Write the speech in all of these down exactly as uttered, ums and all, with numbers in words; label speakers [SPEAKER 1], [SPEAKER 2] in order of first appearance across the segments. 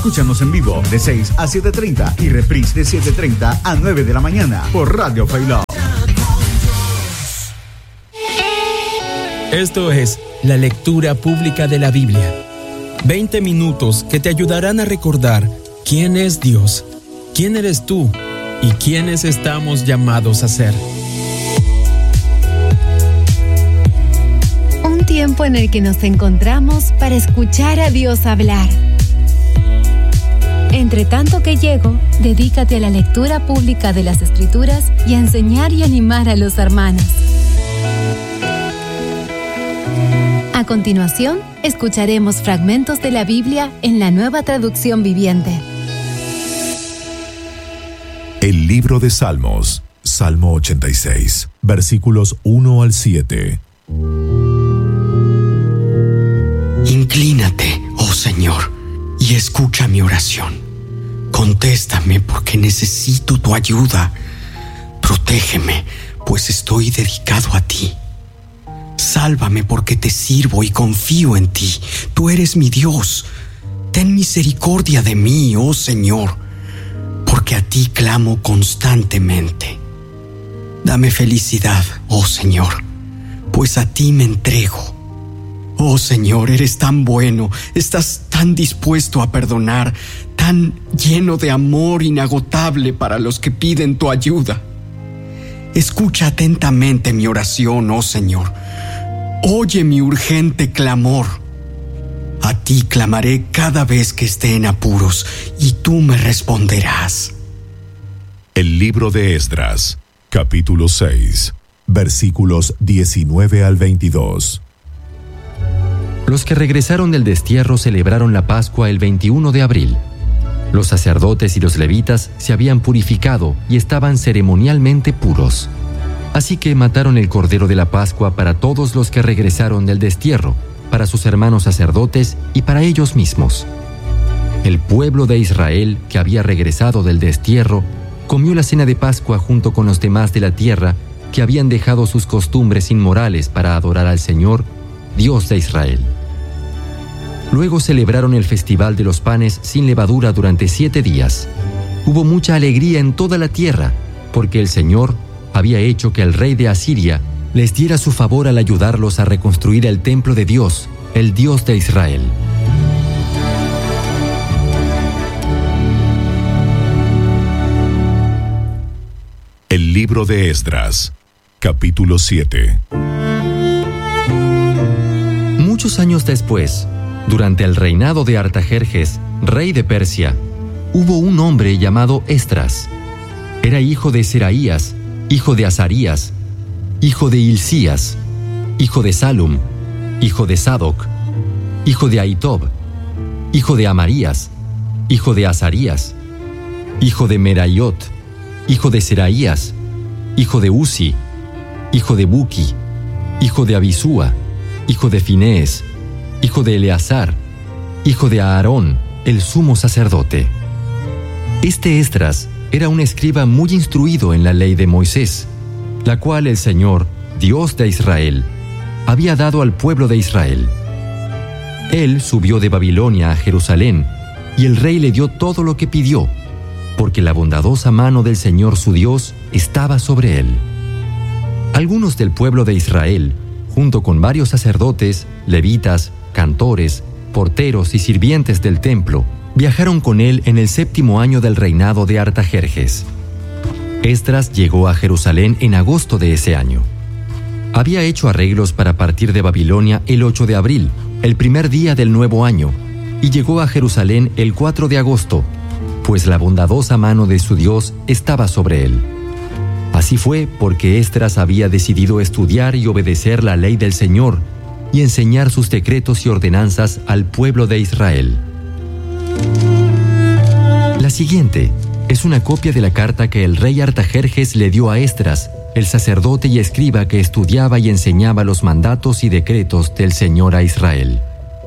[SPEAKER 1] Escúchanos en vivo de seis a siete treinta y reprise de siete treinta a nueve de la mañana por Radio Failó.
[SPEAKER 2] Esto es la lectura pública de la Biblia. veinte minutos que te ayudarán a recordar quién es Dios, quién eres tú y quiénes estamos llamados a ser.
[SPEAKER 3] Un tiempo en el que nos encontramos para escuchar a Dios hablar. Entre tanto que llego, dedícate a la lectura pública de las Escrituras y a enseñar y animar a los hermanos. A continuación, escucharemos fragmentos de la Biblia en la Nueva Traducción Viviente.
[SPEAKER 4] El libro de Salmos, Salmo ochenta y seis, versículos uno al siete.
[SPEAKER 5] Inclínate, oh Señor, y escucha mi oración. Contéstame porque necesito tu ayuda. Protégeme, pues estoy dedicado a ti. Sálvame porque te sirvo y confío en ti. Tú eres mi Dios. Ten misericordia de mí, oh Señor, porque a ti clamo constantemente. Dame felicidad, oh Señor, pues a ti me entrego. Oh Señor, eres tan bueno, estás tan dispuesto a perdonar, tan lleno de amor inagotable para los que piden tu ayuda. Escucha atentamente mi oración, oh Señor. Oye mi urgente clamor. A ti clamaré cada vez que esté en apuros, y tú me responderás.
[SPEAKER 4] El libro de Esdras, capítulo seis, versículos diecinueve al veintidós.
[SPEAKER 6] Los que regresaron del destierro celebraron la Pascua el veintiuno de abril. Los sacerdotes y los levitas se habían purificado y estaban ceremonialmente puros. Así que mataron el cordero de la Pascua para todos los que regresaron del destierro, para sus hermanos sacerdotes y para ellos mismos. El pueblo de Israel, que había regresado del destierro, comió la cena de Pascua junto con los demás de la tierra que habían dejado sus costumbres inmorales para adorar al Señor, Dios de Israel. Luego celebraron el festival de los panes sin levadura durante siete días. Hubo mucha alegría en toda la tierra, porque el Señor había hecho que el rey de Asiria les diera su favor al ayudarlos a reconstruir el templo de Dios, el Dios de Israel.
[SPEAKER 4] El libro de Esdras, capítulo siete.
[SPEAKER 6] Muchos años después, durante el reinado de Artajerjes, rey de Persia, hubo un hombre llamado Esdras. Era hijo de Seraías, hijo de Azarías, hijo de Hilcías, hijo de Salum, hijo de Sadoc, hijo de Ahitob, hijo de Amarías, hijo de Azarías, hijo de Meraiot, hijo de Seraías, hijo de Uzi, hijo de Buki, hijo de Abisúa, hijo de Finees, hijo de Eleazar, hijo de Aarón, el sumo sacerdote. Este Esdras era un escriba muy instruido en la ley de Moisés, la cual el Señor, Dios de Israel, había dado al pueblo de Israel. Él subió de Babilonia a Jerusalén, y el rey le dio todo lo que pidió, porque la bondadosa mano del Señor su Dios estaba sobre él. Algunos del pueblo de Israel, junto con varios sacerdotes, levitas, cantores, porteros y sirvientes del templo, viajaron con él en el séptimo año del reinado de Artajerjes. Esdras llegó a Jerusalén en agosto de ese año. Había hecho arreglos para partir de Babilonia el ocho de abril, el primer día del nuevo año, y llegó a Jerusalén el cuatro de agosto, pues la bondadosa mano de su Dios estaba sobre él. Así fue porque Esdras había decidido estudiar y obedecer la ley del Señor y enseñar sus decretos y ordenanzas al pueblo de Israel. La siguiente es una copia de la carta que el rey Artajerjes le dio a Esdras, el sacerdote y escriba que estudiaba y enseñaba los mandatos y decretos del Señor a Israel.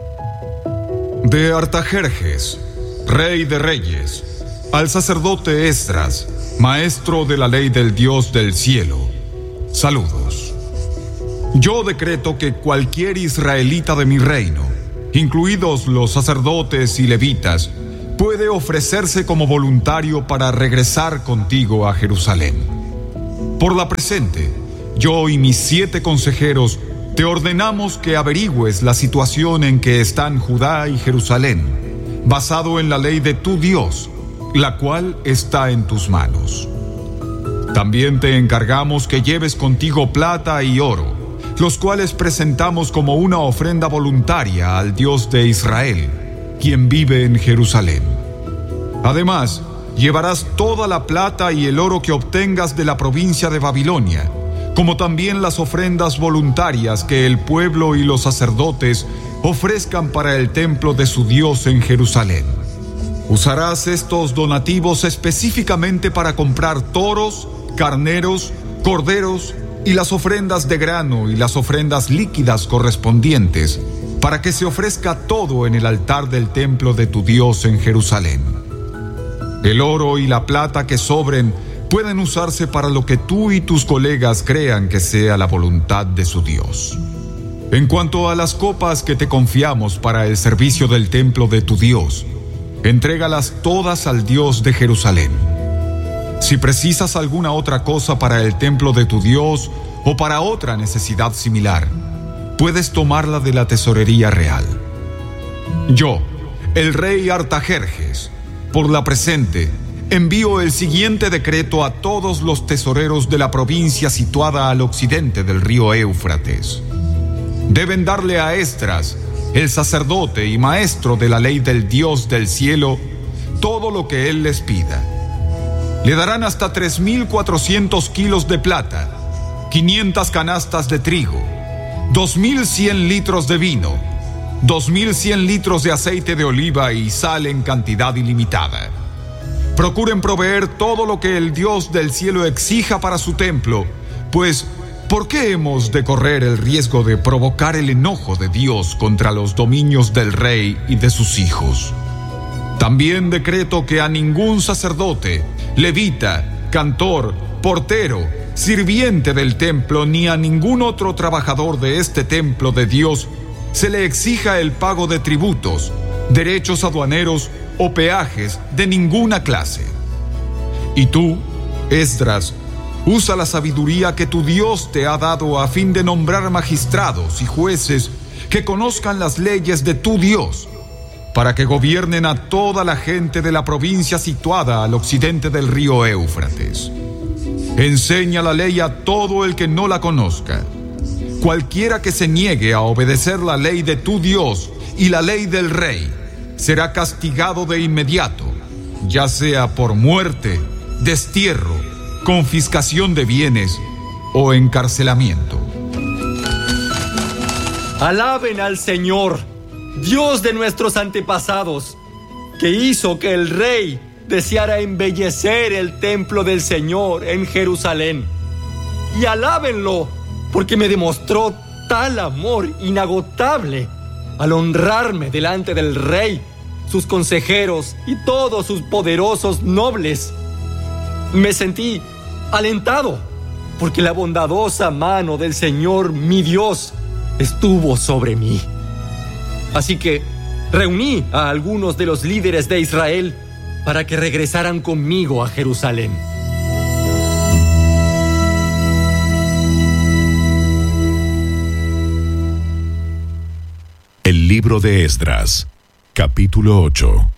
[SPEAKER 7] De Artajerjes, rey de reyes, al sacerdote Esdras, maestro de la ley del Dios del cielo, saludos. Yo decreto que cualquier israelita de mi reino, incluidos los sacerdotes y levitas, puede ofrecerse como voluntario para regresar contigo a Jerusalén. Por la presente, yo y mis siete consejeros te ordenamos que averigües la situación en que están Judá y Jerusalén, basado en la ley de tu Dios, la cual está en tus manos. También te encargamos que lleves contigo plata y oro, los cuales presentamos como una ofrenda voluntaria al Dios de Israel, quien vive en Jerusalén. Además, llevarás toda la plata y el oro que obtengas de la provincia de Babilonia, como también las ofrendas voluntarias que el pueblo y los sacerdotes ofrezcan para el templo de su Dios en Jerusalén. Usarás estos donativos específicamente para comprar toros, carneros, corderos y las ofrendas de grano y las ofrendas líquidas correspondientes, para que se ofrezca todo en el altar del templo de tu Dios en Jerusalén. El oro y la plata que sobren pueden usarse para lo que tú y tus colegas crean que sea la voluntad de su Dios. En cuanto a las copas que te confiamos para el servicio del templo de tu Dios, entrégalas todas al Dios de Jerusalén. Si precisas alguna otra cosa para el templo de tu Dios o para otra necesidad similar, puedes tomarla de la tesorería real. Yo, el rey Artajerjes, por la presente, envío el siguiente decreto a todos los tesoreros de la provincia situada al occidente del río Éufrates. Deben darle a Esdras, el sacerdote y maestro de la ley del Dios del cielo, todo lo que él les pida. Le darán hasta tres mil cuatrocientos kilos de plata, quinientas canastas de trigo, dos mil cien litros de vino, dos mil cien litros de aceite de oliva y sal en cantidad ilimitada. Procuren proveer todo lo que el Dios del cielo exija para su templo, pues ¿por qué hemos de correr el riesgo de provocar el enojo de Dios contra los dominios del rey y de sus hijos? También decreto que a ningún sacerdote, levita, cantor, portero, sirviente del templo, ni a ningún otro trabajador de este templo de Dios se le exija el pago de tributos, derechos aduaneros o peajes de ninguna clase. Y tú, Esdras, usa la sabiduría que tu Dios te ha dado a fin de nombrar magistrados y jueces que conozcan las leyes de tu Dios, para que gobiernen a toda la gente de la provincia situada al occidente del río Éufrates. Enseña la ley a todo el que no la conozca. Cualquiera que se niegue a obedecer la ley de tu Dios y la ley del rey será castigado de inmediato, ya sea por muerte, destierro, confiscación de bienes o encarcelamiento.
[SPEAKER 5] Alaben al Señor, Dios de nuestros antepasados, que hizo que el rey deseara embellecer el templo del Señor en Jerusalén. Y alábenlo, porque me demostró tal amor inagotable al honrarme delante del rey, sus consejeros y todos sus poderosos nobles. Me sentí alentado, porque la bondadosa mano del Señor, mi Dios, estuvo sobre mí. Así que reuní a algunos de los líderes de Israel para que regresaran conmigo a Jerusalén.
[SPEAKER 4] El libro de Esdras, capítulo ocho.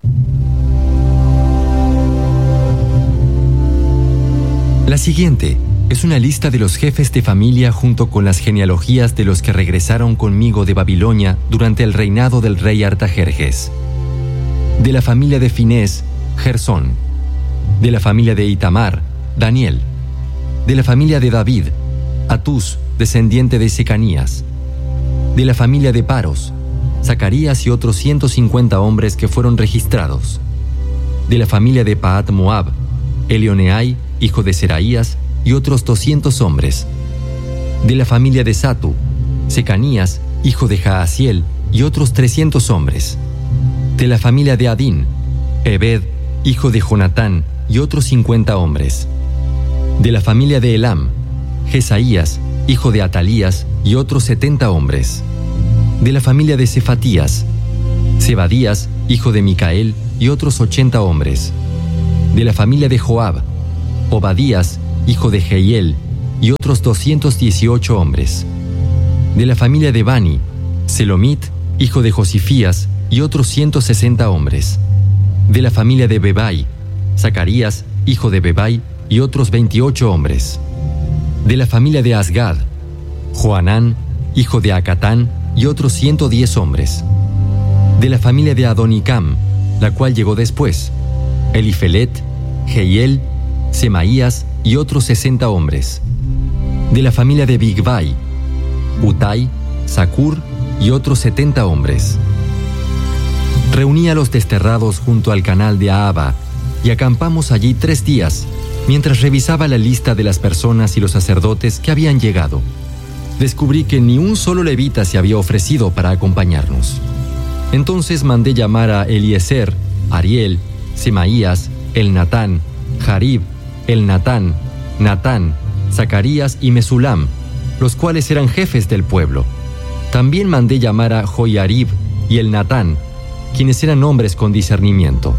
[SPEAKER 6] La siguiente es una lista de los jefes de familia junto con las genealogías de los que regresaron conmigo de Babilonia durante el reinado del rey Artajerjes. De la familia de Finés, Gersón. De la familia de Itamar, Daniel. De la familia de David, Atús, descendiente de Secanías. De la familia de Paros, Zacarías y otros ciento cincuenta hombres que fueron registrados. De la familia de Pahat Moab, Elioneai, hijo de Seraías, y otros doscientos hombres. De la familia de Satu, Secanías, hijo de Jaasiel, y otros trescientos hombres. De la familia de Adín, Ebed, hijo de Jonatán, y otros cincuenta hombres. De la familia de Elam, Jesaías, hijo de Atalías, y otros setenta hombres. De la familia de Cefatías, Zebadías, hijo de Micael, y otros ochenta hombres. De la familia de Joab, Obadías, hijo de Jehiel, y otros doscientos dieciocho hombres. De la familia de Bani, Selomit, hijo de Josifías, y otros ciento sesenta hombres. De la familia de Bebai, Zacarías, hijo de Bebai, y otros veintiocho hombres. De la familia de Asgad, Joanán, hijo de Acatán, y otros ciento diez hombres. De la familia de Adonicam, la cual llegó después, Elifelet, Jehiel, Semaías y otros sesenta hombres. De la familia de Bigvai, Utai, Zacur y otros setenta hombres. Reuní a los desterrados junto al canal de Ahava y acampamos allí tres días, mientras revisaba la lista de las personas y los sacerdotes que habían llegado. Descubrí que ni un solo levita se había ofrecido para acompañarnos. Entonces mandé llamar a Eliezer, Ariel, Semaías, Elnatán, Jarib, Elnatán, Natán, Zacarías y Mesulam, los cuales eran jefes del pueblo. También mandé llamar a Joiarib y Elnatán, quienes eran hombres con discernimiento.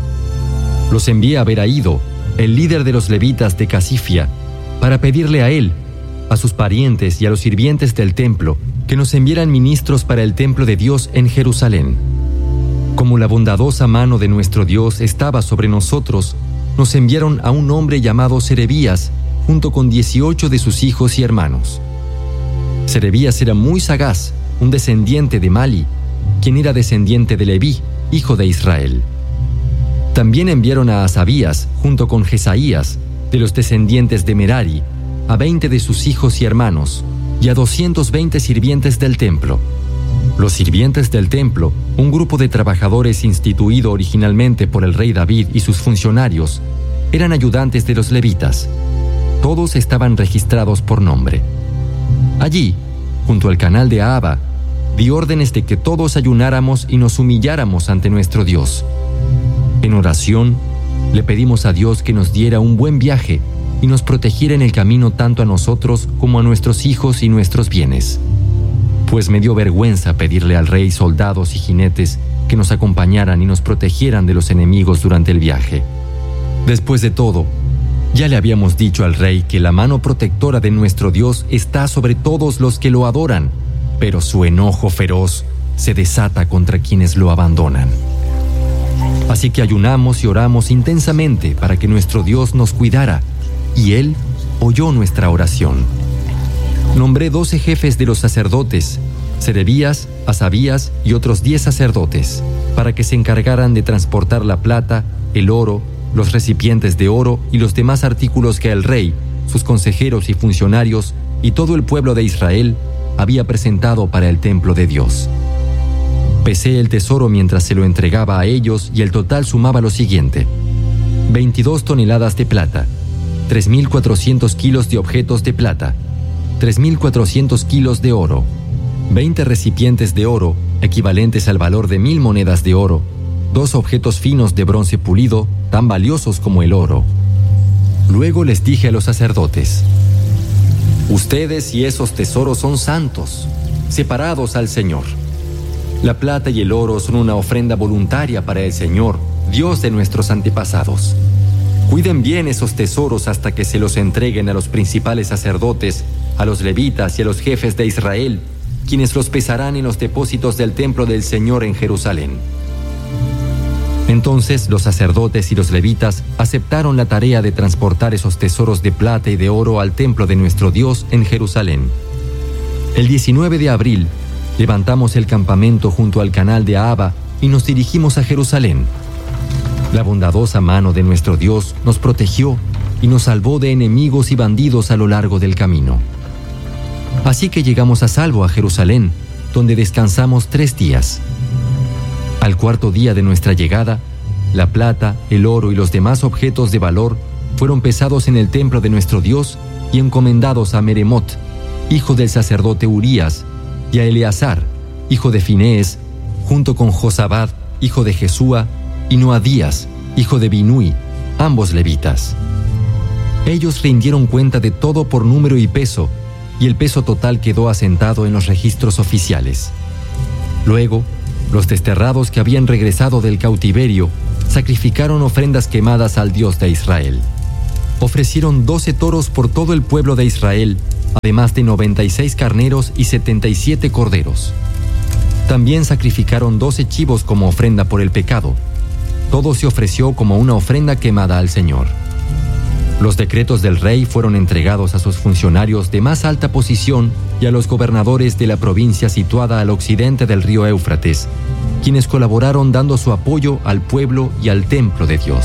[SPEAKER 6] Los envié a ver a Ido, el líder de los levitas de Casifia, para pedirle a él, a sus parientes y a los sirvientes del templo, que nos enviaran ministros para el templo de Dios en Jerusalén. Como la bondadosa mano de nuestro Dios estaba sobre nosotros, nos enviaron a un hombre llamado Serebías, junto con dieciocho de sus hijos y hermanos. Serebías era muy sagaz, un descendiente de Mali, quien era descendiente de Leví, hijo de Israel. También enviaron a Asabías, junto con Jesaías, de los descendientes de Merari, a veinte de sus hijos y hermanos, y a doscientos veinte sirvientes del templo. Los sirvientes del templo, un grupo de trabajadores instituido originalmente por el rey David y sus funcionarios, eran ayudantes de los levitas. Todos estaban registrados por nombre. Allí, junto al canal de Ahava, di órdenes de que todos ayunáramos y nos humilláramos ante nuestro Dios. En oración, le pedimos a Dios que nos diera un buen viaje y nos protegiera en el camino tanto a nosotros como a nuestros hijos y nuestros bienes. Pues me dio vergüenza pedirle al rey soldados y jinetes que nos acompañaran y nos protegieran de los enemigos durante el viaje. Después de todo, ya le habíamos dicho al rey que la mano protectora de nuestro Dios está sobre todos los que lo adoran, pero su enojo feroz se desata contra quienes lo abandonan. Así que ayunamos y oramos intensamente para que nuestro Dios nos cuidara, y Él oyó nuestra oración. Nombré doce jefes de los sacerdotes, Serebías, Asabías y otros diez sacerdotes, para que se encargaran de transportar la plata, el oro, los recipientes de oro y los demás artículos que el rey, sus consejeros y funcionarios y todo el pueblo de Israel había presentado para el templo de Dios. Pesé el tesoro mientras se lo entregaba a ellos y el total sumaba lo siguiente: veintidós toneladas de plata, tres mil cuatrocientos kilos de objetos de plata, tres mil cuatrocientos kilos de oro, veinte recipientes de oro, equivalentes al valor de mil monedas de oro, dos objetos finos de bronce pulido, tan valiosos como el oro. Luego les dije a los sacerdotes: ustedes y esos tesoros son santos, separados al Señor. La plata y el oro son una ofrenda voluntaria para el Señor, Dios de nuestros antepasados. Cuiden bien esos tesoros hasta que se los entreguen a los principales sacerdotes, a los levitas y a los jefes de Israel, quienes los pesarán en los depósitos del templo del Señor en Jerusalén. Entonces los sacerdotes y los levitas aceptaron la tarea de transportar esos tesoros de plata y de oro al templo de nuestro Dios en Jerusalén. El diecinueve de abril, levantamos el campamento junto al canal de Ahava y nos dirigimos a Jerusalén. La bondadosa mano de nuestro Dios nos protegió y nos salvó de enemigos y bandidos a lo largo del camino. Así que llegamos a salvo a Jerusalén, donde descansamos tres días. Al cuarto día de nuestra llegada, la plata, el oro y los demás objetos de valor fueron pesados en el templo de nuestro Dios y encomendados a Meremot, hijo del sacerdote Urías, y a Eleazar, hijo de Finees, junto con Josabad, hijo de Jesúa, y Noadías, hijo de Binui, ambos levitas. Ellos rindieron cuenta de todo por número y peso, y el peso total quedó asentado en los registros oficiales. Luego, Los desterrados que habían regresado del cautiverio sacrificaron ofrendas quemadas al Dios de Israel. Ofrecieron doce toros por todo el pueblo de Israel, además de noventa y seis carneros y setenta y siete corderos. También sacrificaron doce chivos como ofrenda por el pecado. Todo se ofreció como una ofrenda quemada al Señor. Los decretos del rey fueron entregados a sus funcionarios de más alta posición y a los gobernadores de la provincia situada al occidente del río Éufrates, quienes colaboraron dando su apoyo al pueblo y al templo de Dios.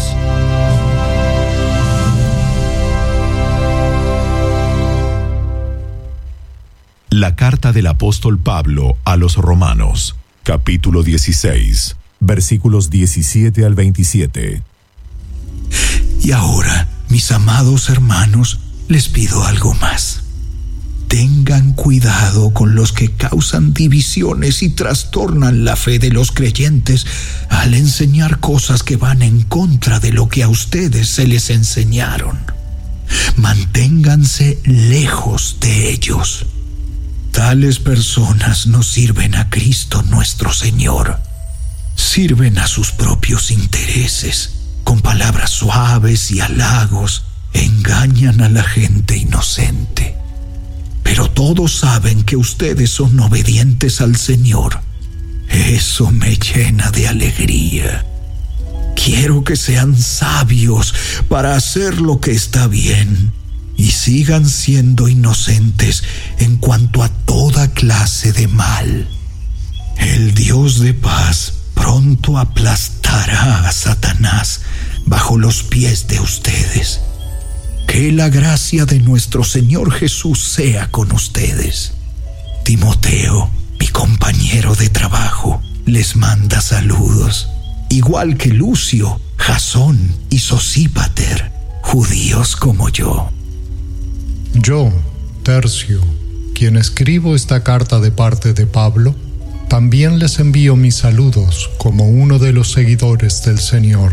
[SPEAKER 4] La carta del apóstol Pablo a los Romanos, capítulo dieciséis, versículos diecisiete al veintisiete.
[SPEAKER 8] Y ahora, mis amados hermanos, les pido algo más. Tengan cuidado con los que causan divisiones y trastornan la fe de los creyentes al enseñar cosas que van en contra de lo que a ustedes se les enseñaron. Manténganse lejos de ellos. Tales personas no sirven a Cristo nuestro Señor. Sirven a sus propios intereses. Con palabras suaves y halagos, engañan a la gente inocente. Pero todos saben que ustedes son obedientes al Señor. Eso me llena de alegría. Quiero que sean sabios para hacer lo que está bien y sigan siendo inocentes en cuanto a toda clase de mal. El Dios de paz pronto aplastará a Satanás bajo los pies de ustedes. Que la gracia de nuestro Señor Jesús sea con ustedes. Timoteo, mi compañero de trabajo, les manda saludos, igual que Lucio, Jasón y Sosípater, judíos como yo.
[SPEAKER 9] Yo, Tercio, quien escribo esta carta de parte de Pablo, también les envío mis saludos como uno de los seguidores del Señor.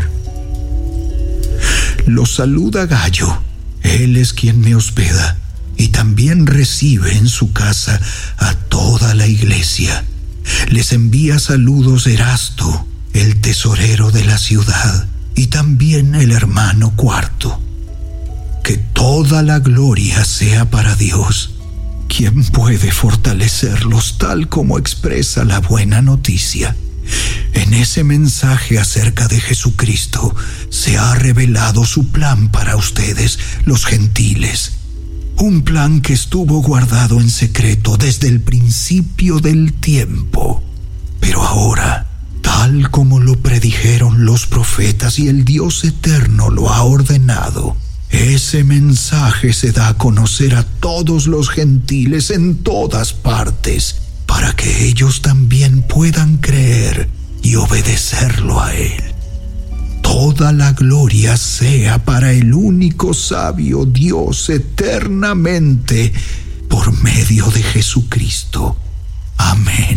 [SPEAKER 8] Los saluda Gayo. Él es quien me hospeda y también recibe en su casa a toda la iglesia. Les envía saludos Erasto, el tesorero de la ciudad, y también el hermano Cuarto. Que toda la gloria sea para Dios, quien puede fortalecerlos tal como expresa la buena noticia. En ese mensaje acerca de Jesucristo se ha revelado su plan para ustedes, los gentiles. Un plan que estuvo guardado en secreto desde el principio del tiempo. Pero ahora, tal como lo predijeron los profetas y el Dios eterno lo ha ordenado, ese mensaje se da a conocer a todos los gentiles en todas partes, para que ellos también puedan creer y obedecerlo a Él. Toda la gloria sea para el único sabio Dios eternamente, por medio de Jesucristo. Amén.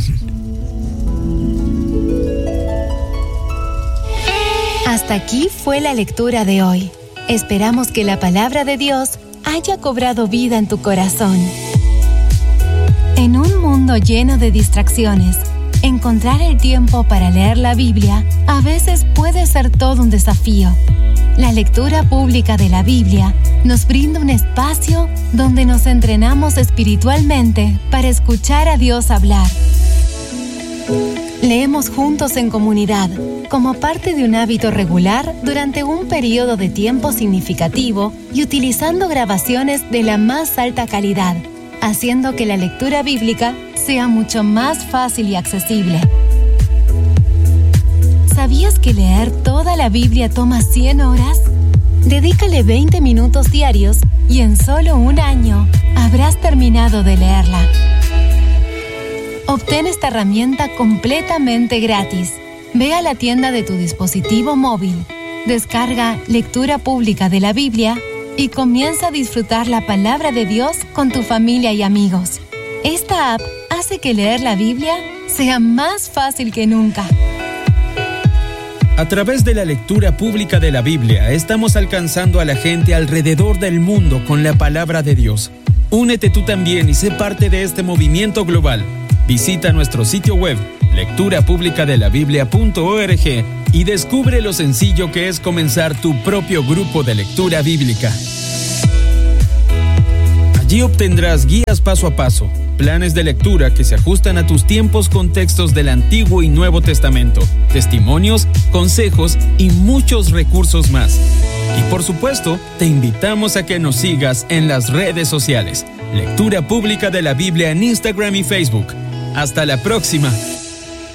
[SPEAKER 3] Hasta aquí fue la lectura de hoy. Esperamos que la palabra de Dios haya cobrado vida en tu corazón. En un mundo lleno de distracciones, encontrar el tiempo para leer la Biblia a veces puede ser todo un desafío. La lectura pública de la Biblia nos brinda un espacio donde nos entrenamos espiritualmente para escuchar a Dios hablar. Leemos juntos en comunidad, como parte de un hábito regular durante un periodo de tiempo significativo y utilizando grabaciones de la más alta calidad, haciendo que la lectura bíblica sea mucho más fácil y accesible. ¿Sabías que leer toda la Biblia toma cien horas? Dedícale veinte minutos diarios y en solo un año habrás terminado de leerla. Obtén esta herramienta completamente gratis. Ve a la tienda de tu dispositivo móvil, descarga Lectura Pública de la Biblia y comienza a disfrutar la palabra de Dios con tu familia y amigos. Esta app hace que leer la Biblia sea más fácil que nunca.
[SPEAKER 2] A través de la lectura pública de la Biblia, estamos alcanzando a la gente alrededor del mundo con la palabra de Dios. Únete tú también y sé parte de este movimiento global. Visita nuestro sitio web lectura pública de la biblia punto org y descubre lo sencillo que es comenzar tu propio grupo de lectura bíblica. Allí obtendrás guías paso a paso, planes de lectura que se ajustan a tus tiempos con textos del Antiguo y Nuevo Testamento, testimonios, consejos y muchos recursos más. Y por supuesto, te invitamos a que nos sigas en las redes sociales. Lectura Pública de la Biblia en Instagram y Facebook. Hasta la próxima.